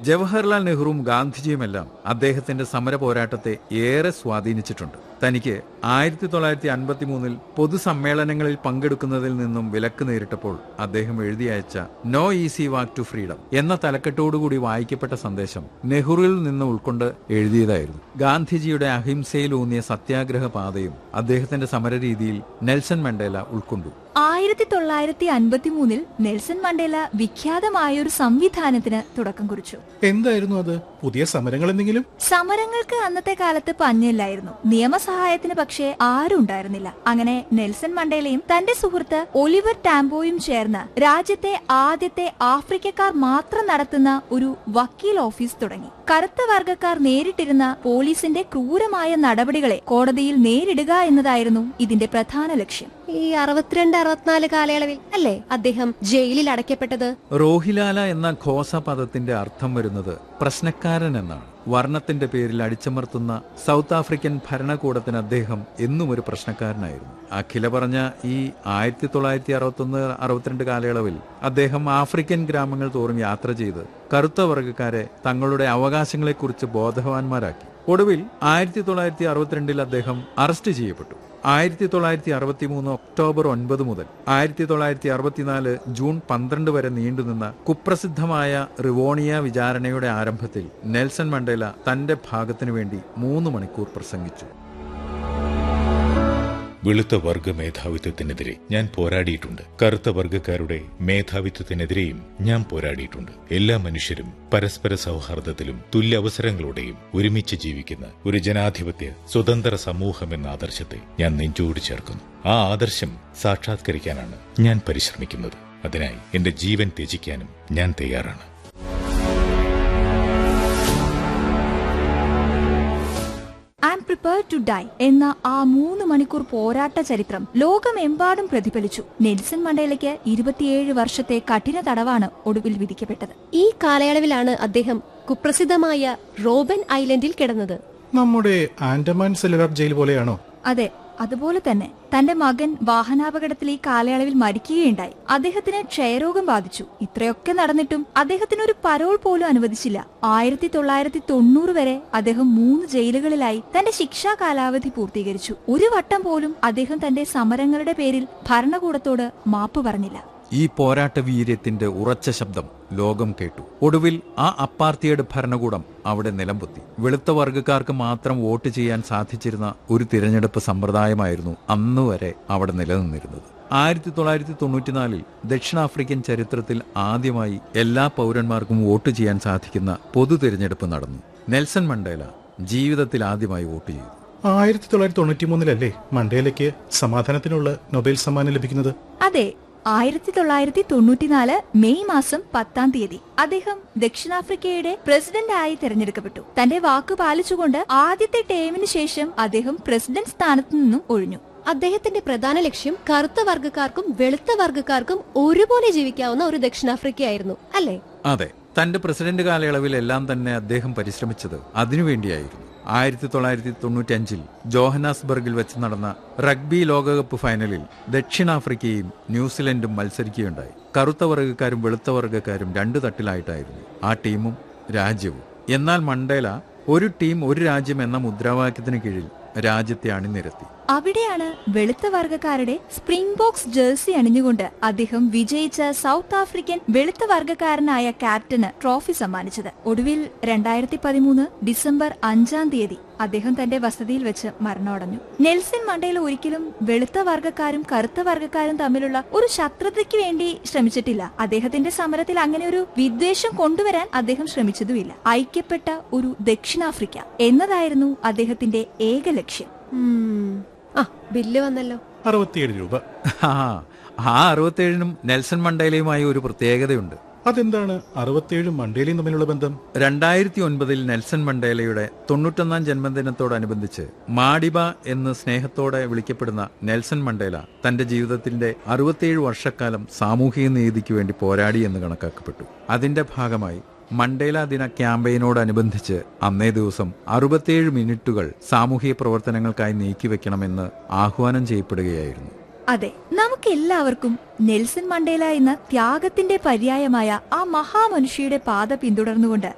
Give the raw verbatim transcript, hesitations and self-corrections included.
ജവഹർലാൽ നെഹ്റുവും ഗാന്ധിജിയുമെല്ലാം അദ്ദേഹത്തിന്റെ സമര പോരാട്ടത്തെ ഏറെ സ്വാധീനിച്ചിട്ടുണ്ട്. തനിക്ക് ആയിരത്തി തൊള്ളായിരത്തി അൻപത്തി മൂന്നിൽ പൊതുസമ്മേളനങ്ങളിൽ പങ്കെടുക്കുന്നതിൽ നിന്നും വിലക്ക് നേരിട്ടപ്പോൾ അദ്ദേഹം എഴുതി അയച്ച no easy walk to freedom എന്ന തലക്കെട്ടോടുകൂടി വായിക്കപ്പെട്ട സന്ദേശം നെഹ്റുവിൽ നിന്ന് ഉൾക്കൊണ്ട് എഴുതിയതായിരുന്നു. ഗാന്ധിജിയുടെ അഹിംസയിലൂന്നിയ സത്യാഗ്രഹ പാതയും അദ്ദേഹത്തിന്റെ സമരരീതിയിൽ നെൽസൺ മണ്ടേല ഉൾക്കൊണ്ടു. ആയിരത്തി തൊള്ളായിരത്തി അൻപത്തി മൂന്നിൽ നെൽസൺ മണ്ടേല വിഖ്യാതമായ ഒരു സംവിധാനത്തിന് തുടക്കം കുറിച്ചു. എന്തായിരുന്നു അത്? പുതിയ സമരങ്ങൾ എന്തെങ്കിലും? സമരങ്ങൾക്ക് അന്നത്തെ കാലത്ത് പഞ്ഞില്ലായിരുന്നു. നിയമസഹായത്തിന് പക്ഷേ ആരും ഉണ്ടായിരുന്നില്ല. അങ്ങനെ നെൽസൺ മണ്ടേലയും തന്റെ സുഹൃത്ത് ഒലിവർ ടാംബോയും ചേർന്ന് രാജ്യത്തെ ആദ്യത്തെ ആഫ്രിക്കക്കാർ മാത്രം നടത്തുന്ന ഒരു വക്കീൽ ഓഫീസ് തുടങ്ങി. കറുത്ത വർഗക്കാർ നേരിട്ടിരുന്ന പോലീസിന്റെ ക്രൂരമായ നടപടികളെ കോടതിയിൽ നേരിടുക എന്നതായിരുന്നു ഇതിന്റെ പ്രധാന ലക്ഷ്യം. ഈ അറുപത്തിരണ്ട് അറുപത്തിനാല് കാലയളവിൽ അല്ലേ അദ്ദേഹം ജയിലിൽ അടയ്ക്കപ്പെട്ടത്? റോഹിലാല എന്ന ഘോസ പദത്തിന്റെ അർത്ഥം വരുന്നത് പ്രശ്നക്കാരൻ എന്നാണ്. വർണ്ണത്തിന്റെ പേരിൽ അടിച്ചമർത്തുന്ന സൗത്ത് ആഫ്രിക്കൻ ഭരണകൂടത്തിന് അദ്ദേഹം എന്നും ഒരു പ്രശ്നക്കാരനായിരുന്നു. അഖില പറഞ്ഞ ഈ ആയിരത്തി തൊള്ളായിരത്തി അറുപത്തി ഒന്ന് അറുപത്തിരണ്ട് കാലയളവിൽ അദ്ദേഹം ആഫ്രിക്കൻ ഗ്രാമങ്ങൾ തോറും യാത്ര ചെയ്ത് കറുത്ത വർഗക്കാരെ തങ്ങളുടെ അവകാശങ്ങളെക്കുറിച്ച് ബോധവാന്മാരാക്കി. ഒടുവിൽ ആയിരത്തി തൊള്ളായിരത്തി അറുപത്തിരണ്ടിൽ അദ്ദേഹം അറസ്റ്റ് ചെയ്യപ്പെട്ടു. ആയിരത്തി തൊള്ളായിരത്തി അറുപത്തി മൂന്ന് ഒക്ടോബർ ഒൻപത് മുതൽ ആയിരത്തി തൊള്ളായിരത്തി അറുപത്തിനാല് ജൂൺ പന്ത്രണ്ട് വരെ നീണ്ടുനിന്ന കുപ്രസിദ്ധമായ റിവോണിയ വിചാരണയുടെ ആരംഭത്തിൽ നെൽസൺ മണ്ടേല തന്റെ ഭാഗത്തിനു വേണ്ടി മൂന്ന് മണിക്കൂർ പ്രസംഗിച്ചു. വെളുത്ത വർഗ മേധാവിത്വത്തിനെതിരെ ഞാൻ പോരാടിയിട്ടുണ്ട്. കറുത്ത വർഗക്കാരുടെ മേധാവിത്വത്തിനെതിരെയും ഞാൻ പോരാടിയിട്ടുണ്ട്. എല്ലാ മനുഷ്യരും പരസ്പര സൗഹാർദ്ദത്തിലും തുല്യ അവസരങ്ങളോടെയും ഒരുമിച്ച് ജീവിക്കുന്ന ഒരു ജനാധിപത്യ സ്വതന്ത്ര സമൂഹം എന്ന ആദർശത്തെ ഞാൻ നെഞ്ചോട് ചേർക്കുന്നു. ആ ആദർശം സാക്ഷാത്കരിക്കാനാണ് ഞാൻ പരിശ്രമിക്കുന്നത്. അതിനായി എന്റെ ജീവൻ ത്യജിക്കാനും ഞാൻ തയ്യാറാണ്. I am prepared to die എന്ന ആ മൂന്ന് മണിക്കൂർ പോരാട്ട ചരിത്രം ലോകമെമ്പാടും പ്രതിഫലിച്ചു. നെൽസൺ മണ്ടേലയ്ക്ക് ഇരുപത്തിയേഴ് വർഷത്തെ കഠിന തടവാണ് ഒടുവിൽ വിധിക്കപ്പെട്ടത്. ഈ കാലയളവിലാണ് അദ്ദേഹം കുപ്രസിദ്ധമായ റോബൻ ഐലൻഡിൽ കിടന്നത്. നമ്മുടെ ആൻഡമാൻ സെല്ലുലാർ ജയിൽ പോലെയാണോ? അതെ, അതുപോലെ തന്നെ. തന്റെ മകൻ വാഹനാപകടത്തിൽ ഈ കാലയളവിൽ മരിക്കുകയുണ്ടായി. അദ്ദേഹത്തിന് ക്ഷയരോഗം ബാധിച്ചു. ഇത്രയൊക്കെ നടന്നിട്ടും അദ്ദേഹത്തിന് ഒരു പരോൾ പോലും അനുവദിച്ചില്ല. ആയിരത്തി തൊള്ളായിരത്തി തൊണ്ണൂറ് വരെ അദ്ദേഹം മൂന്ന് ജയിലുകളിലായി തന്റെ ശിക്ഷാ കാലാവധി പൂർത്തീകരിച്ചു. ഒരു വട്ടം പോലും അദ്ദേഹം തന്റെ സമരങ്ങളുടെ പേരിൽ ഭരണകൂടത്തോട് മാപ്പ് പറഞ്ഞില്ല. ഈ പോരാട്ട വീര്യത്തിന്റെ ഉറച്ച ശബ്ദം ലോകം കേട്ടു. ഒടുവിൽ ആ അപ്പാർത്തിയുടെ ഭരണകൂടം അവിടെ നിലംപൊത്തി. വെളുത്ത വർഗക്കാർക്ക് മാത്രം വോട്ട് ചെയ്യാൻ സാധിച്ചിരുന്ന ഒരു തിരഞ്ഞെടുപ്പ് സമ്പ്രദായമായിരുന്നു അന്നുവരെ അവിടെ നിലനിന്നിരുന്നത്. ആയിരത്തി തൊള്ളായിരത്തി തൊണ്ണൂറ്റിനാലിൽ ദക്ഷിണാഫ്രിക്കൻ ചരിത്രത്തിൽ ആദ്യമായി എല്ലാ പൗരന്മാർക്കും വോട്ട് ചെയ്യാൻ സാധിക്കുന്ന പൊതു തിരഞ്ഞെടുപ്പ് നടന്നു. നെൽസൺ മണ്ടേല ജീവിതത്തിൽ ആദ്യമായി വോട്ട് ചെയ്തു. ആയിരത്തി തൊള്ളായിരത്തി തൊണ്ണൂറ്റി മൂന്നിലല്ലേ മണ്ടേലയ്ക്ക് സമാധാനത്തിനുള്ള നൊബേൽ സമ്മാനം ലഭിക്കുന്നത്? അതെ, ആയിരത്തി തൊള്ളായിരത്തി തൊണ്ണൂറ്റിനാല് മെയ് മാസം പത്താം തീയതി അദ്ദേഹം ദക്ഷിണാഫ്രിക്കയുടെ പ്രസിഡന്റായി തെരഞ്ഞെടുക്കപ്പെട്ടു. തന്റെ വാക്ക് പാലിച്ചുകൊണ്ട് ആദ്യത്തെ ടേമിന് ശേഷം അദ്ദേഹം പ്രസിഡന്റ് സ്ഥാനത്തു നിന്നും ഒഴിഞ്ഞു. അദ്ദേഹത്തിന്റെ പ്രധാന ലക്ഷ്യം കറുത്ത വർഗക്കാർക്കും വെളുത്ത വർഗക്കാർക്കും ഒരുപോലെ ജീവിക്കാവുന്ന ഒരു ദക്ഷിണാഫ്രിക്കയായിരുന്നു, അല്ലേ? അതെ, തന്റെ പ്രസിഡന്റ് കാലയളവിൽ എല്ലാം തന്നെ അദ്ദേഹം പരിശ്രമിച്ചത് അതിനുവേണ്ടിയായിരുന്നു. ആയിരത്തി തൊള്ളായിരത്തി തൊണ്ണൂറ്റി അഞ്ചിൽ ജോഹനാസ്ബർഗിൽ വെച്ച് നടന്ന റഗ്ബി ലോകകപ്പ് ഫൈനലിൽ ദക്ഷിണാഫ്രിക്കയും ന്യൂസിലൻഡും മത്സരിക്കുകയുണ്ടായി. കറുത്ത വർഗക്കാരും വെളുത്ത വർഗക്കാരും രണ്ടു തട്ടിലായിട്ടായിരുന്നു ആ ടീമും രാജ്യവും. എന്നാൽ മണ്ടേല ഒരു ടീം ഒരു രാജ്യം എന്ന മുദ്രാവാക്യത്തിന് കീഴിൽ രാജ്യത്തെ അണിനിരത്തി. അവിടെയാണ് വെളുത്ത വർഗക്കാരുടെ സ്പ്രിംഗ് ബോക്സ് ജേഴ്സി അണിഞ്ഞുകൊണ്ട് അദ്ദേഹം വിജയിച്ച സൗത്ത് ആഫ്രിക്കൻ വെളുത്ത വർഗക്കാരനായ ക്യാപ്റ്റന് ട്രോഫി സമ്മാനിച്ചത്. ഒടുവിൽ രണ്ടായിരത്തി പതിമൂന്ന് ഡിസംബർ അഞ്ചാം തീയതി അദ്ദേഹം തന്റെ വസതിയിൽ വെച്ച് മരണമടഞ്ഞു. നെൽസൺ മണ്ടേല ഒരിക്കലും വെളുത്ത വർഗക്കാരും കറുത്ത വർഗക്കാരും തമ്മിലുള്ള ഒരു ശത്രുതയ്ക്ക് വേണ്ടി ശ്രമിച്ചിട്ടില്ല. അദ്ദേഹത്തിന്റെ സമരത്തിൽ അങ്ങനെ ഒരു വിദ്വേഷം കൊണ്ടുവരാൻ അദ്ദേഹം ശ്രമിച്ചതുമില്ല. ഐക്യപ്പെട്ട ഒരു ദക്ഷിണാഫ്രിക്ക എന്നതായിരുന്നു അദ്ദേഹത്തിന്റെ ഏക ലക്ഷ്യം. ആ ബില്ല് വന്നല്ലോ. അറുപത്തിയേഴ് രൂപ. ആ അറുപത്തിയേഴിനും നെൽസൺ മണ്ടേലയുമായി ഒരു പ്രത്യേകതയുണ്ട്. അതെന്താണ് അറുപത്തിയേഴും മണ്ടേലയും തമ്മിലുള്ള ബന്ധം? രണ്ടായിരത്തി ഒൻപതിൽ നെൽസൺ മണ്ടേലയുടെ തൊണ്ണൂറ്റൊന്നാം ജന്മദിനത്തോടനുബന്ധിച്ച് മാഡിബ എന്ന് സ്നേഹത്തോടെ വിളിക്കപ്പെടുന്ന നെൽസൺ മണ്ടേല തന്റെ ജീവിതത്തിന്റെ അറുപത്തിയേഴ് വർഷക്കാലം സാമൂഹിക നീതിക്ക് വേണ്ടി പോരാടി എന്ന് കണക്കാക്കപ്പെട്ടു. അതിന്റെ ഭാഗമായി മണ്ടേല ദിന ക്യാമ്പയിനോടനുബന്ധിച്ച് അന്നേ ദിവസം അറുപത്തിയേഴ് മിനിറ്റുകൾ സാമൂഹിക പ്രവർത്തനങ്ങൾക്കായി നീക്കിവെക്കണമെന്ന് ആഹ്വാനം ചെയ്യപ്പെടുകയായിരുന്നു. അതെ, നമുക്കെല്ലാവർക്കും നെൽസൺ മണ്ടേല എന്ന ത്യാഗത്തിന്റെ പര്യായമായ ആ മഹാമനുഷ്യയുടെ പാത പിന്തുടർന്നുകൊണ്ട്